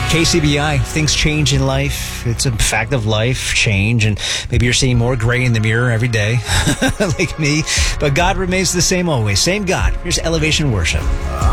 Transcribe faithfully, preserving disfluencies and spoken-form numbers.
K C B I, things change in life. It's a fact of life, change, and maybe you're seeing more gray in the mirror every day, like me. But God remains the same always. Same God. Here's Elevation Worship.